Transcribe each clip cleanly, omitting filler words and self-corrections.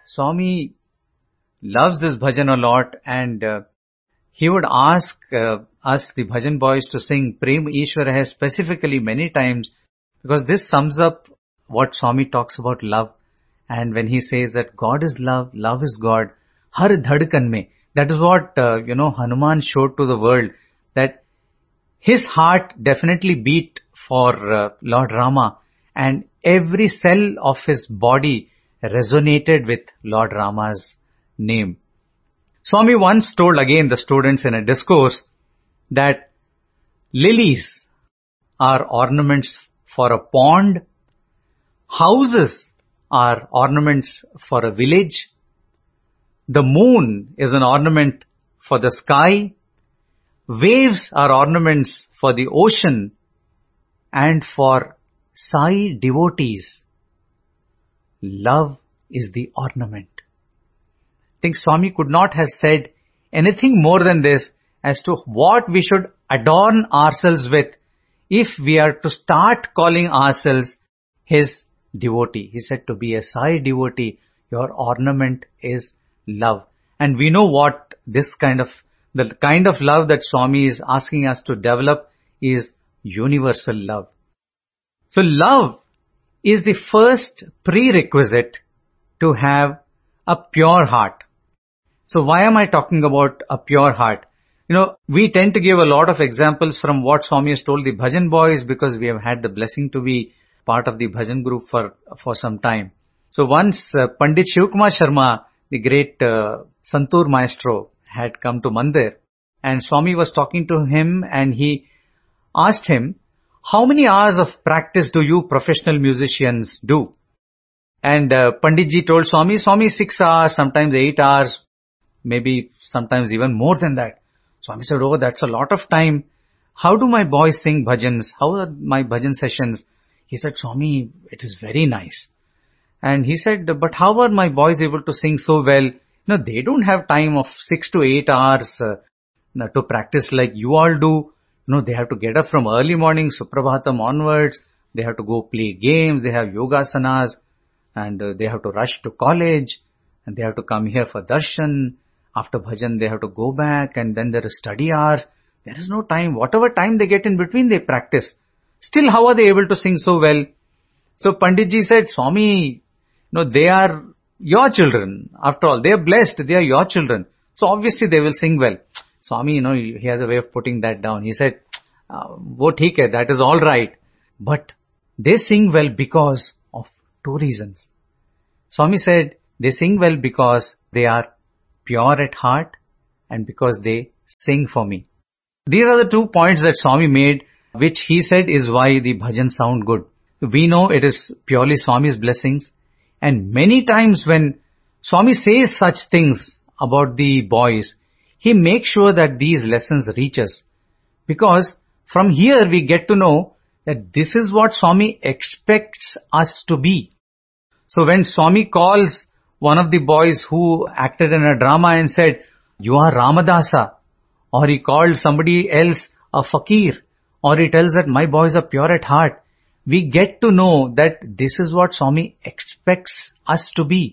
Swami loves this bhajan a lot, and he would ask us, the bhajan boys, to sing Prem Ishwar Hai specifically many times, because this sums up what Swami talks about love. And when he says that God is love, love is God, har dhadkan mein, that is what, Hanuman showed to the world, that his heart definitely beat for Lord Rama, and every cell of his body resonated with Lord Rama's name. Swami once told again the students in a discourse that lilies are ornaments for a pond, houses are ornaments for a village, the moon is an ornament for the sky, waves are ornaments for the ocean, and for Sai devotees, love is the ornament. I think Swami could not have said anything more than this as to what we should adorn ourselves with if we are to start calling ourselves his devotee. He said, to be a Sai devotee, your ornament is love. And we know what the kind of love that Swami is asking us to develop is universal love. So love is the first prerequisite to have a pure heart. So why am I talking about a pure heart? We tend to give a lot of examples from what Swami has told the bhajan boys, because we have had the blessing to be part of the bhajan group for some time. So once Pandit Shivkumar Sharma, the great Santoor maestro, had come to Mandir, and Swami was talking to him, and he asked him, how many hours of practice do you professional musicians do? And Panditji told Swami 6 hours, sometimes 8 hours, maybe sometimes even more than that. Swami said, oh, that's a lot of time. How do my boys sing bhajans? How are my bhajan sessions? He said, Swami, it is very nice. And he said, but how are my boys able to sing so well? They don't have time of 6 to 8 hours to practice like you all do. They have to get up from early morning, Suprabhatam onwards. They have to go play games. They have yogasanas, and they have to rush to college, and they have to come here for darshan. After bhajan, they have to go back, and then there is study hours. There is no time. Whatever time they get in between, they practice. Still, how are they able to sing so well? So Panditji said, Swami, they are your children. After all, they are blessed. They are your children. So obviously they will sing well. Swami, he has a way of putting that down. He said, wo theek hai, that is all right. But they sing well because of 2 reasons. Swami said, they sing well because they are pure at heart and because they sing for me. These are the 2 points that Swami made, which he said is why the bhajan sound good. We know it is purely Swami's blessings. And many times when Swami says such things about the boys, he makes sure that these lessons reach us. Because from here we get to know that this is what Swami expects us to be. So when Swami calls one of the boys who acted in a drama and said, you are Ramadasa, or he called somebody else a fakir, or he tells that my boys are pure at heart, we get to know that this is what Swami expects us to be.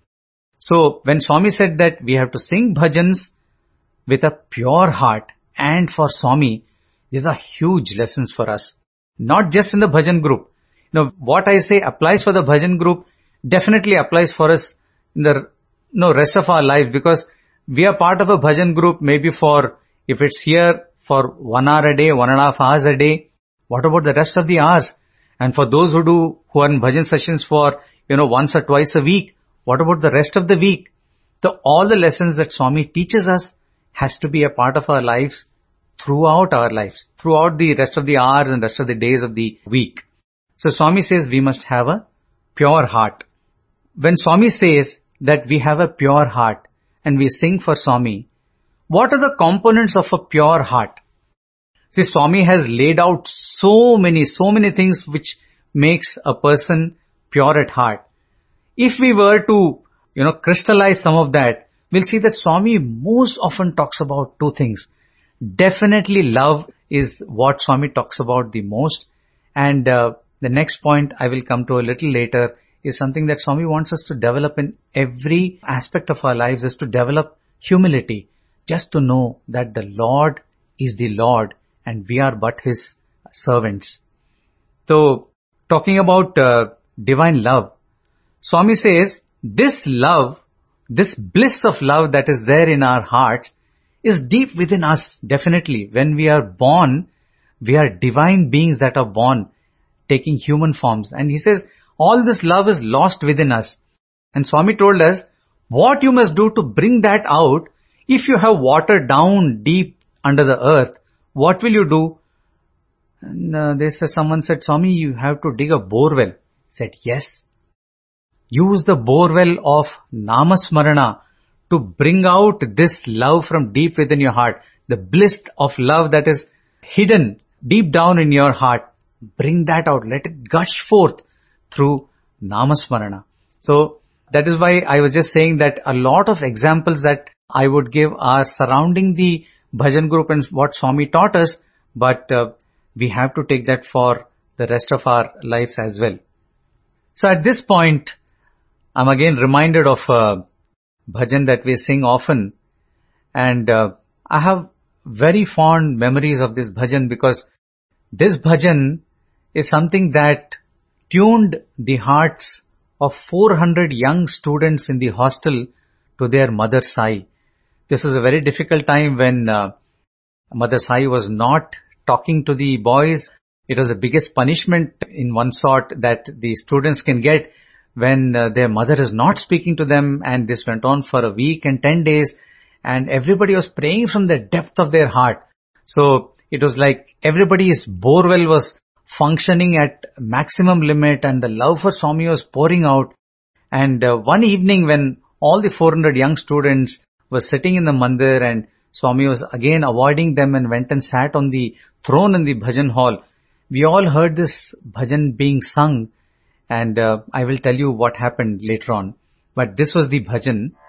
So when Swami said that we have to sing bhajans with a pure heart and for Swami, these are huge lessons for us. Not just in the bhajan group. What I say applies for the bhajan group definitely applies for us in the rest of our life, because we are part of a bhajan group maybe for, if it's here for 1 hour a day, 1.5 hours a day, what about the rest of the hours? And for those who are in bhajan sessions for, once or twice a week, what about the rest of the week? So all the lessons that Swami teaches us has to be a part of our lives throughout our lives, throughout the rest of the hours and rest of the days of the week. So Swami says we must have a pure heart. When Swami says that we have a pure heart and we sing for Swami, what are the components of a pure heart? See, Swami has laid out so many things which makes a person pure at heart. If we were to, crystallize some of that, we'll see that Swami most often talks about 2 things. Definitely love is what Swami talks about the most. And the next point I will come to a little later is something that Swami wants us to develop in every aspect of our lives, is to develop humility, just to know that the Lord is the Lord and we are but His servants. So, talking about divine love, Swami says, this love, this bliss of love that is there in our hearts is deep within us, definitely. When we are born, we are divine beings that are born, taking human forms. And he says, all this love is lost within us. And Swami told us, what you must do to bring that out, if you have water down deep under the earth, what will you do? And someone said, Swami, you have to dig a borewell. He said, yes. Use the borewell of Namasmarana to bring out this love from deep within your heart. The bliss of love that is hidden deep down in your heart. Bring that out. Let it gush forth through Namasmarana. So that is why I was just saying that a lot of examples that I would give are surrounding the bhajan group and what Swami taught us, but we have to take that for the rest of our lives as well. So at this point, I'm again reminded of a bhajan that we sing often, and I have very fond memories of this bhajan because this bhajan is something that tuned the hearts of 400 young students in the hostel to their Mother Sai. This was a very difficult time when Mother Sai was not talking to the boys. It was the biggest punishment in one sort that the students can get when their mother is not speaking to them, and this went on for a week and 10 days, and everybody was praying from the depth of their heart. So it was like everybody's borewell was functioning at maximum limit and the love for Swami was pouring out. And one evening when all the 400 young students were sitting in the mandir and Swami was again avoiding them and went and sat on the throne in the bhajan hall, we all heard this bhajan being sung, and I will tell you what happened later on. But this was the bhajan.